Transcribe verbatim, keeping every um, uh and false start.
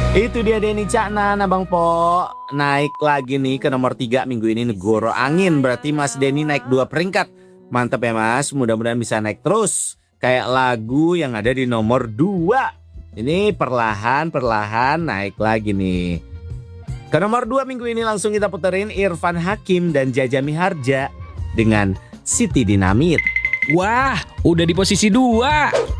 Itu dia Denny Caknan, Abang Po. Naik lagi nih ke nomor tiga minggu ini Negoro Angin. Berarti Mas Denny naik dua peringkat. Mantap ya Mas, mudah-mudahan bisa naik terus. Kayak lagu yang ada di nomor dua. Ini perlahan-perlahan naik lagi nih. Ke nomor dua minggu ini langsung kita puterin Irfan Hakim dan Jaja Miharja dengan Siti Dinamit. Wah, udah di posisi dua.